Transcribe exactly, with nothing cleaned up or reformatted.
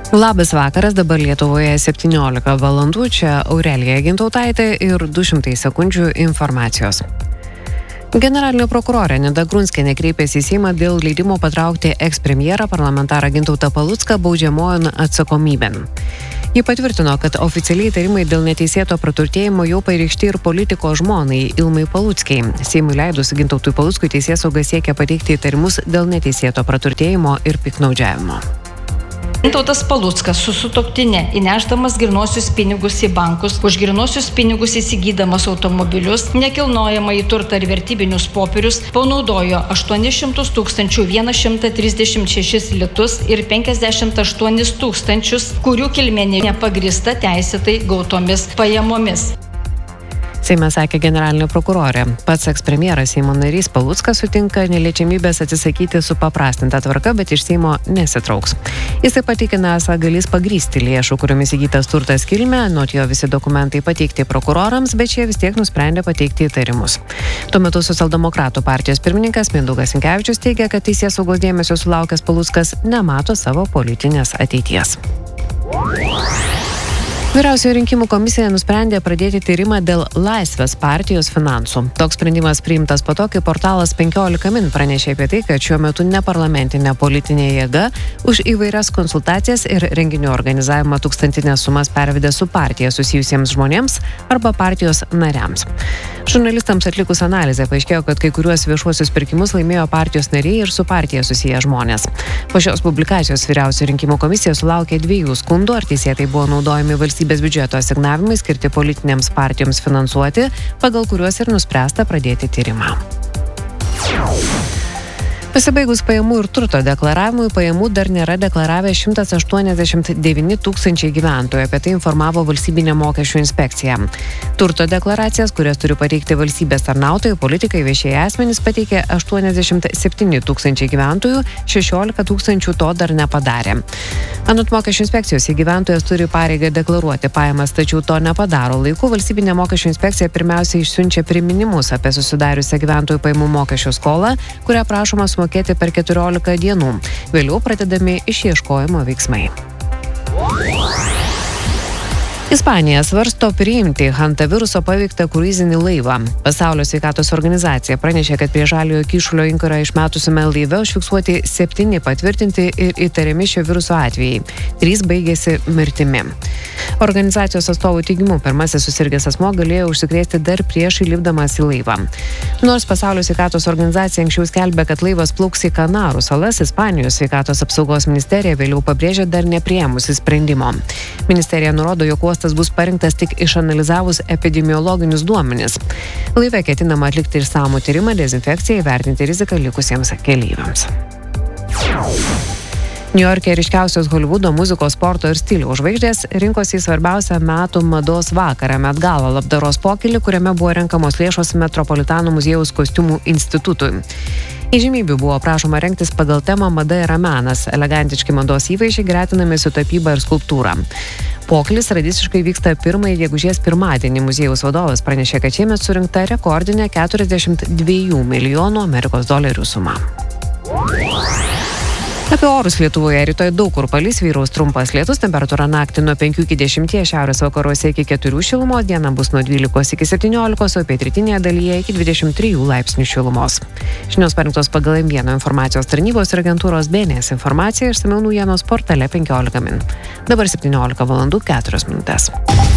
Labas vakaras, dabar Lietuvoje septyniolika valandų, čia Aurelija Gintautaitė ir du šimtai sekundžių informacijos. Generalinė prokurorė Nida Grunskienė kreipėsi į Seimą dėl leidimo patraukti ekspremjerą parlamentarą Gintautą Palucką baudžiamojon atsakomybėn. Ji patvirtino, kad oficialiai įtarimai dėl neteisėto praturtėjimo jau pareikšti ir politiko žmonai Ilmai Paluckiai. Seimui leidus Gintautui Paluckui teisėsauga siekia pateikti įtarimus dėl neteisėto praturtėjimo ir piktnaudžiavimo. Gintautas Paluckas su sutuoktinė įnešdamas grynuosius pinigus į bankus, už grynuosius pinigus įsigydamas automobilius, nekilnojamąjį turtą ir vertybinius popierius, panaudojo aštuonis šimtus tūkstančių šimtą trisdešimt šešis litus ir penkiasdešimt aštuonis tūkstančius, kurių kilmė nepagrįsta teisėtai gautomis pajamomis. Seime sakė generalinė prokurorė. Pats ekspremjeras Seimo narys Paluckas sutinka neliečiamybės atsisakyti supaprastinta tvarka, bet iš Seimo nesitrauks. Jis taip pat tikina, esą galės pagrįsti lėšų, kuriomis įgytas turtas kilmę, anot jo visi dokumentai pateikti prokurorams, bet šie vis tiek nusprendė pateikti įtarimus. Tuo metu Socialdemokratų partijos pirmininkas Mindaugas Sinkevičius teigia, kad teisėsaugos dėmesio sulaukęs Paluckas nemato savo politinės ateities. Vyriausioji rinkimų komisija nusprendė pradėti tyrimą dėl Laisvės partijos finansų. Toks sprendimas priimtas po to, kai portalas penkiolika min pranešė apie tai, kad šiuo metu neparlamentinė politinė jėga už įvairias konsultacijas ir renginių organizavimą tūkstantinės sumas pervedė su partija susijusiems žmonėms arba partijos nariams. Žurnalistams atlikus analizę paaiškėjo, kad kai kuriuos viešuosius pirkimus laimėjo partijos nariai ir su partija susiję žmonės. Po šios publikacijos Vyriausioji rinkimų komisija sulaukė dviejų skundų, ar teisėtai buvo naudojami valstybės biudžeto asignavimai skirti politinėms partijoms finansuoti, pagal kuriuos ir nuspręsta pradėti tyrimą. Pasibaigus pajamų ir turto deklaravimui, pajamų dar nėra deklaravę šimtas aštuoniasdešimt devyni tūkstančiai gyventojų, apie tai informavo Valstybinė mokesčių inspekcija. Turto deklaracijas, kurias turi pateikti valstybės tarnautojai, politikai, viešieji asmenys pateikė aštuoniasdešimt septyni tūkstančiai gyventojų, šešiolika tūkstančių to dar nepadarė. Anot mokesčių inspekcijos, jei gyventojas turi pareigą deklaruoti pajamas, tačiau to nepadaro laiku, Valstybinė mokesčių inspekcija pirmiausia išsiunčia priminimus apie susidariusią gyventojų pajamų mokesčio skolą, kurią prašoma sumokėti per keturiolika dienų. Vėliau pradedami išieškojimo veiksmai. Ispanija svarsto priimti hantaviruso paveiktą kruizinį laivą. Pasaulio sveikatos organizacija pranešė, kad prie žaliojo kyšulio inkarą išmetusiame laive užfiksuoti septyni patvirtinti ir įtariami šio viruso atvejai. Trys baigėsi mirtimi. Organizacijos atstovų teigimu, pirmasis susirgęs asmuo galėjo užsikrėsti dar prieš įlipdamas į laivą. Nors Pasaulio sveikatos organizacija anksčiau skelbė, kad laivas plauks į Kanarų salas, Ispanijos sveikatos apsaugos ministerija vėliau pabrėžė dar nepriėmusi sprendimo. Ministerija nurodo, jog uostas bus parinktas tik išanalizavus epidemiologinius duomenis. Laive ketinama atlikti išsamų tyrimą, dezinfekciją, įvertinti riziką likusiems keleiviams. Niujorke ryškiausios Holivudo muzikos, sporto ir stiliaus žvaigždės rinkosi į svarbiausią metų mados vakarą Met Gala labdaros pokylį, kuriame buvo renkamos lėšos Metropolitano muziejaus kostiumų institutui. Įžymybių buvo prašoma rengtis pagal temą Mada yra menas, elegantiški mados įvaizdžiai gretinami su tapyba ir skulptūra. Pokylis tradiciškai vyksta pirmąjį gegužės pirmadienį. Muziejaus vadovas pranešė, kad šiemet surinkta rekordinė keturiasdešimt dviejų milijonų Amerikos dolerių suma. Apie orus Lietuvoje rytoj daug kur palis, vyraus trumpas lietus, temperatūra naktį nuo penkių iki dešimties, šiaurės vakaruose iki keturių šilumos, dieną bus nuo dvylikos iki septyniolikos, o pietrytinėje dalyje iki dvidešimt trijų laipsnių šilumos. Žinios parinktos pagal M vienas informacijos tarnybos ir agentūros B N S informacija, išsamiau naujienos portale penkiolika min. Dabar septyniolika valandų keturios minutės.